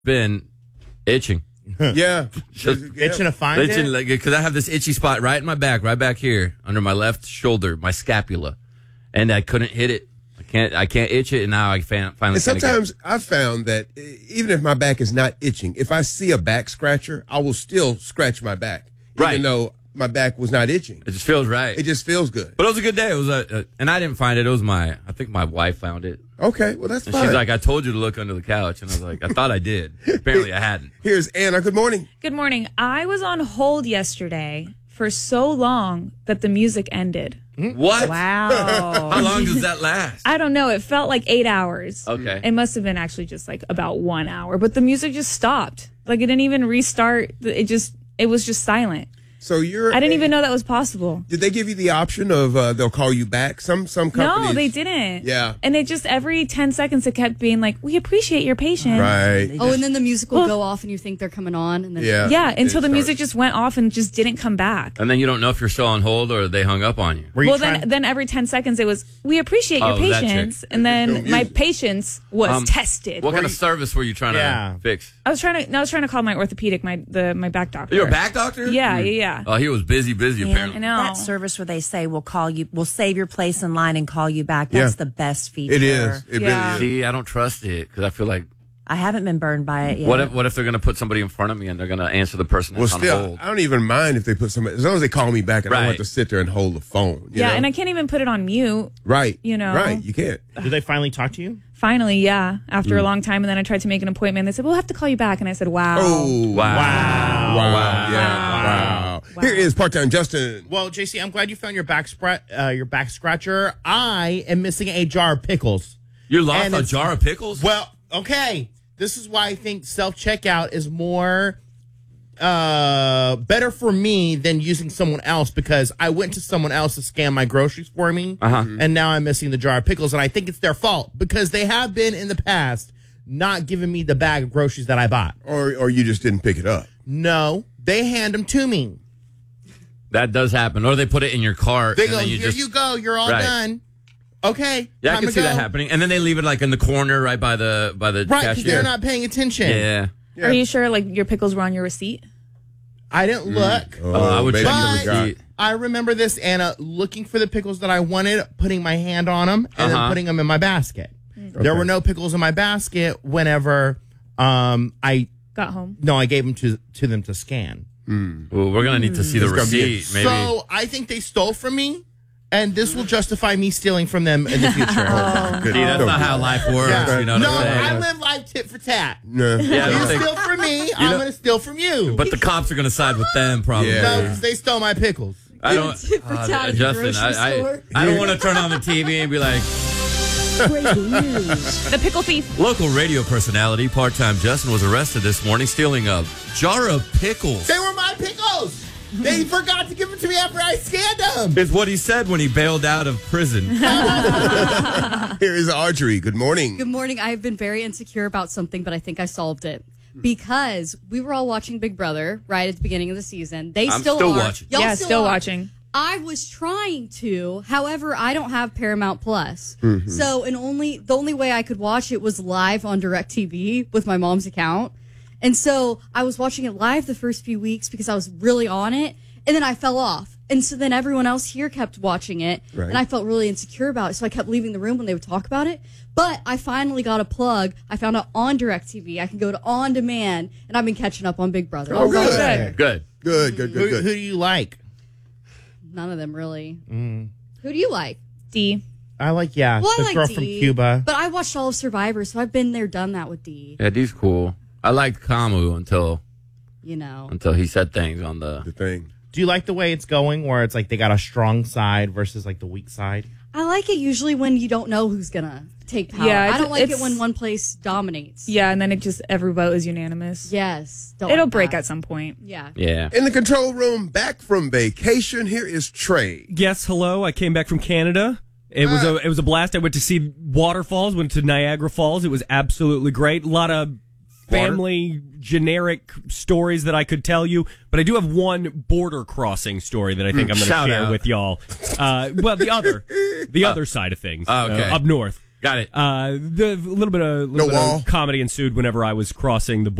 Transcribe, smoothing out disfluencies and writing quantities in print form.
been itching. Yeah. Itching to find it? Because I have this itchy spot right in my back, right back here, under my left shoulder, my scapula. And I couldn't hit it. I can't itch it, and now I finally And sometimes I've found that even if my back is not itching, if I see a back scratcher, I will still scratch my back. Even though my back was not itching. It just feels right. It just feels good. But it was a good day. It was and I didn't find it. It was I think my wife found it. Okay, well, that's and fine. She's like, I told you to look under the couch. And I was like, I thought I did. Apparently I hadn't. Here's Anna. Good morning. Good morning. I was on hold yesterday for so long that the music ended. What? Wow. How long does that last? I don't know. It felt like 8 hours. Okay. It must have been actually just like about 1 hour, but the music just stopped. Like it didn't even restart. It was just silent. So I didn't even know that was possible. Did they give you the option of they'll call you back? Some companies. No, they didn't. Yeah. And it just every 10 seconds it kept being like, we appreciate your patience. Right. Oh, and then the music will go off and you think they're coming on. And then Yeah, until the music just went off and just didn't come back. And then you don't know if you're still on hold or they hung up on you. Well, then every 10 seconds it was, we appreciate your patience. And then my patience was tested. What kind of service were you trying to fix? I was trying to call my orthopedic, my back doctor. You're a back doctor? Yeah. Oh, he was busy apparently. I know. That service where they say we'll save your place in line and call you back. That's the best feature. It is. It really is. See, I don't trust it because I feel like I haven't been burned by it yet. What if they're going to put somebody in front of me and they're going to answer the person that's on hold? I don't even mind if they put somebody, as long as they call me back and I don't have to sit there and hold the phone. You know? And I can't even put it on mute. Right. Right. You can't. Did they finally talk to you? Finally, yeah. After a long time, and then I tried to make an appointment. They said, "We'll have to call you back," and I said, "Wow, wow." Here is part-time Justin. Well, JC, I'm glad you found your back scratcher. I am missing a jar of pickles. You lost a jar of pickles? Well, okay. This is why I think self-checkout is more better for me than using someone else, because I went to someone else to scan my groceries for me, and now I'm missing the jar of pickles, and I think it's their fault because they have been in the past not giving me the bag of groceries that I bought. Or you just didn't pick it up. No, they hand them to me. That does happen. Or they put it in your cart. They go, here you go, you're all done. Okay. Yeah, I can see that happening. And then they leave it like in the corner right by the right, cashier. Because they're not paying attention. Yeah. Are you sure like your pickles were on your receipt? I didn't look. I would check the receipt. I remember this, Anna, looking for the pickles that I wanted, putting my hand on them, and then putting them in my basket. Okay. There were no pickles in my basket whenever I got home. No, I gave them to them to scan. Well, we're going to need to see the receipt, maybe. So I think they stole from me, and this will justify me stealing from them in the future. See, that's not how life works. Yeah. You know what I'm saying? I live life tit for tat. No. You steal from me, I'm going to steal from you. But the cops are going to side with them, probably. No, because they stole my pickles. I don't, Justin, I don't want to turn on the TV and be like, breaking news. The pickle thief. Local radio personality, part-time Justin, was arrested this morning stealing a jar of pickles. They were my pickles. They forgot to give them to me after I scanned them. It's what he said when he bailed out of prison. Here is Audrey. Good morning. Good morning. I've been very insecure about something, but I think I solved it. Because we were all watching Big Brother right at the beginning of the season. I'm still watching. Yeah, still watching. I was trying to. However, I don't have Paramount Plus. So the only way I could watch it was live on DirecTV with my mom's account. And so I was watching it live the first few weeks because I was really on it. And then I fell off. And so then everyone else here kept watching it. Right. And I felt really insecure about it. So I kept leaving the room when they would talk about it. But I finally got a plug. I found it on DirecTV. I can go to On Demand. And I've been catching up on Big Brother. Oh, good. Good. Good. Who do you like? None of them, really. Who do you like? D. I like, Well, I the like girl D, from Cuba. But I watched all of Survivor, so I've been there, done that with D. Yeah, D's cool. I liked Kamu until he said things on the thing. Do you like the way it's going, where it's like they got a strong side versus like the weak side? I like it usually when you don't know who's going to take power. Yeah, I don't like it when one place dominates. Yeah, and then every vote is unanimous. Yes. It'll break at some point. Yeah. In the control room, back from vacation, here is Trey. Yes, hello. I came back from Canada. It was a blast. I went to see waterfalls, went to Niagara Falls. It was absolutely great. A lot of family generic stories that I could tell you, but I do have one border crossing story that I think I'm going to share with y'all. Well, the other side of things, up north. Got it. The little bit of wall. comedy ensued whenever I was crossing the